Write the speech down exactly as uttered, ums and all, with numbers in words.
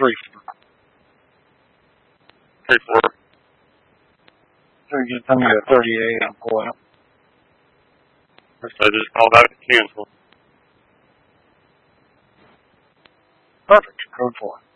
three four. Three four. So you tell me at thirty-eight, I'm pulling up. First, I just call back to cancel. Perfect. Code four.